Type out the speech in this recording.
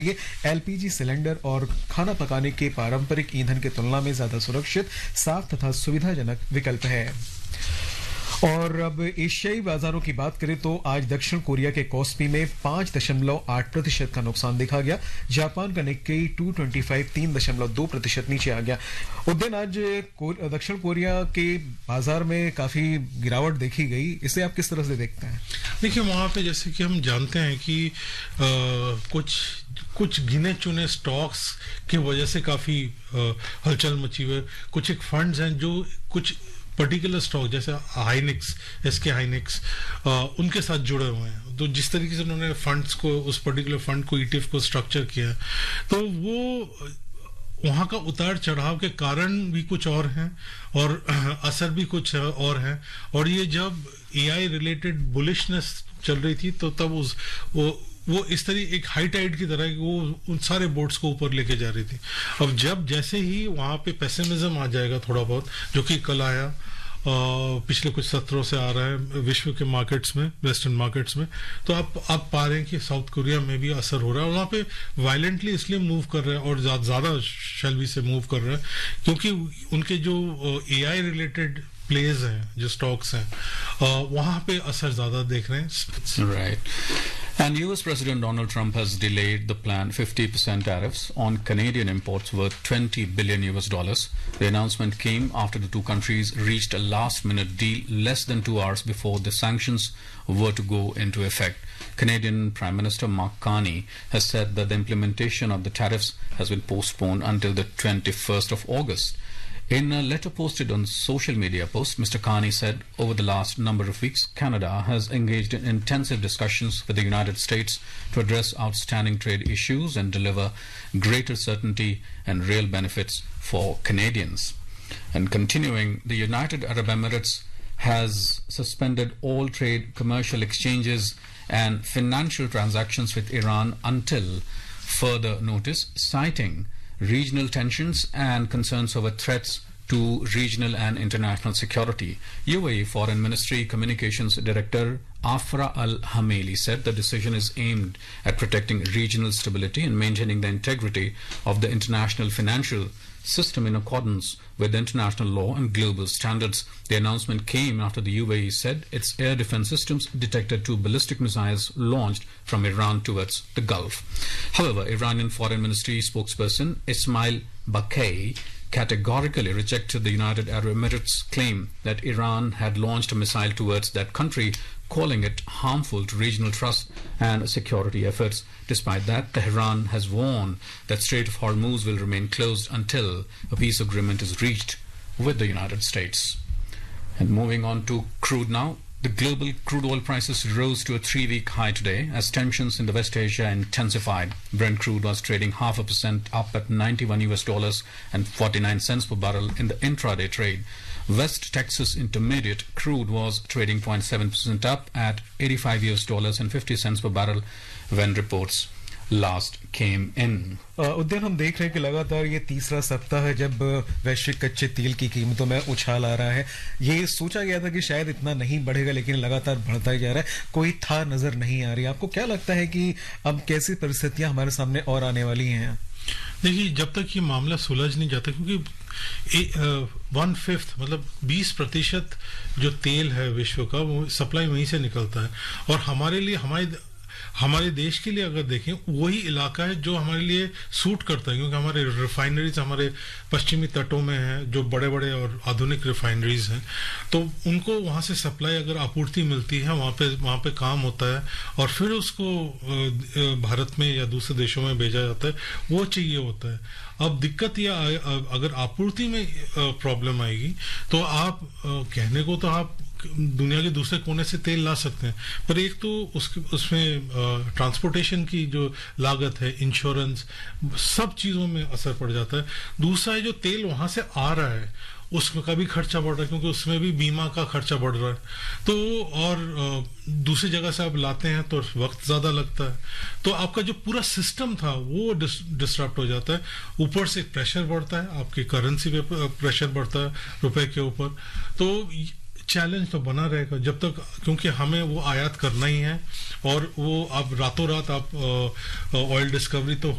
ये LPG cylinder और खाना पकाने के पारंपरिक ईंधन की तुलना में ज्यादा सुरक्षित, साफ तथा सुविधाजनक विकल्प है। और अब एशियाई बाजारों की बात करें तो आज दक्षिण कोरिया के कोस्पी में 5.8% का नुकसान देखा गया। जापान का निक्केई 225 3.2% नीचे आ गया। उद्यन आज दक्षिण कोरिया के बाजार में काफी गिरावट देखी गई, इसे आप किस तरह से देखते हैं? देखिए, वहाँ पे जैसे कि हम जानते हैं कि कुछ गिने चुने स्टॉक्स की वजह से काफी हलचल मची हुई है। कुछ एक फंड्स हैं जो कुछ पर्टिकुलर स्टॉक जैसे हाइनिक्स, एसके हाइनिक्स, उनके साथ जुड़े हुए हैं। तो जिस तरीके से उन्होंने फंड्स को, उस पर्टिकुलर फंड को, ईटीएफ को स्ट्रक्चर किया, तो वो वहाँ का उतार चढ़ाव के कारण भी कुछ और हैं और असर भी कुछ और है। और ये जब एआई रिलेटेड बुलिशनेस चल रही थी तो तब वो इस तरह एक हाई टाइड की तरह वो उन सारे बोट्स को ऊपर लेके जा रही थी। अब जैसे ही वहां पे पेसिमिज्म आ जाएगा थोड़ा बहुत, जो कि कल आया, पिछले कुछ सत्रों से आ रहा है विश्व के मार्केट्स में, वेस्टर्न मार्केट्स में, तो आप पा रहे हैं कि साउथ कोरिया में भी असर हो रहा है। और वहाँ पे वायलेंटली इसलिए मूव कर रहे हैं और ज्यादा शैलवी से मूव कर रहे हैं क्योंकि उनके जो एआई रिलेटेड प्लेज हैं, जो स्टॉक्स हैं, वहां पे असर ज्यादा देख रहे हैं। Right. And US President Donald Trump has delayed the planned 50% tariffs on Canadian imports worth $20 billion. The announcement came after the two countries reached a last-minute deal less than 2 hours before the sanctions were to go into effect. Canadian Prime Minister Mark Carney has said that the implementation of the tariffs has been postponed until the 21st of August. In a letter posted on social media post, Mr. Carney said over the last number of weeks, Canada has engaged in intensive discussions with the United States to address outstanding trade issues and deliver greater certainty and real benefits for Canadians. And continuing, the United Arab Emirates has suspended all trade, commercial exchanges and financial transactions with Iran until further notice, citing regional tensions and concerns over threats to regional and international security. UAE Foreign Ministry Communications Director Afra Al-Hameli said the decision is aimed at protecting regional stability and maintaining the integrity of the international financial system in accordance with international law and global standards. The announcement came after the UAE said its air defense systems detected 2 ballistic missiles launched from Iran towards the Gulf. However, Iranian Foreign Ministry spokesperson Ismail Bakai categorically rejected the United Arab Emirates' claim that Iran had launched a missile towards that country, calling it harmful to regional trust and security efforts. Despite that, Tehran has warned that Strait of Hormuz will remain closed until a peace agreement is reached with the United States. And moving on to crude now. The global crude oil prices rose to a 3-week high today as tensions in the West Asia intensified. Brent crude was trading 0.5% up at $91 and 49 cents per barrel in the intraday trade. West Texas Intermediate crude was trading 0.7% up at $85 and 50 cents per barrel when reports last came in. Udayan, हम देख रहे हैं कि लगातार ये तीसरा सप्ताह है जब वैश्विक कच्चे तेल की कीमतों में उछाल आ रहा है। ये सोचा गया था कि शायद इतना नहीं बढ़ेगा, लेकिन लगातार बढ़ता ही जा रहा है, कोई था नजर नहीं आ रही। आपको क्या लगता है कि अब कैसी परिस्थितियां हमारे सामने और आने वाली हैं? देखिए, जब तक ये मामला सुलझ नहीं जाता, क्योंकि 1/5 मतलब 20% जो तेल है विश्व का, वो सप्लाई वहीं से निकलता है। और हमारे लिए, हमारे देश के लिए अगर देखें, वही इलाका है जो हमारे लिए सूट करता है, क्योंकि हमारे रिफाइनरीज हमारे पश्चिमी तटों में हैं, जो बड़े बड़े और आधुनिक रिफाइनरीज हैं, तो उनको वहां से सप्लाई, अगर आपूर्ति मिलती है, वहां पे काम होता है और फिर उसको भारत में या दूसरे देशों में भेजा जाता है, वो चाहिए होता है। अब दिक्कत यह, अगर आपूर्ति में प्रॉब्लम आएगी तो आप कहने को तो आप दुनिया के दूसरे कोने से तेल ला सकते हैं, पर एक तो उसमें ट्रांसपोर्टेशन की जो लागत है, इंश्योरेंस, सब चीजों में असर पड़ जाता है। दूसरा है जो तेल वहां से आ रहा है उसमें का भी खर्चा बढ़ रहा है, क्योंकि उसमें भी बीमा का खर्चा बढ़ रहा है। तो और दूसरी जगह से आप लाते हैं तो वक्त ज्यादा लगता है, तो आपका जो पूरा सिस्टम था वो डिस्टर्ब हो जाता है। ऊपर से प्रेशर बढ़ता है, आपकी करेंसी पे प्रेशर बढ़ता है रुपए के ऊपर। तो चैलेंज तो बना रहेगा जब तक, क्योंकि हमें वो आयात करना ही है, और वो अब रातों रात आप ऑयल डिस्कवरी तो